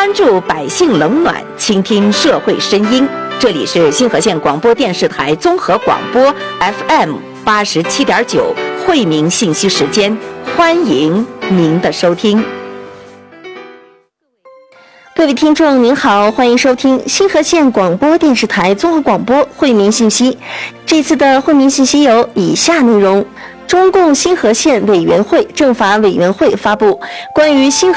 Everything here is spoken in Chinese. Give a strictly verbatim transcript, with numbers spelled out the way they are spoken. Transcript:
关注百姓冷暖，倾听社会声音。这里是新河县广播电视台综合广播 F M 八十七点九惠民信息时间，欢迎您的收听。 各位听众您好，欢迎收听新河县广播电视台综合广播惠民信息。这次的惠民信息有以下内容：中共新河县委员会政法委员会发布关于新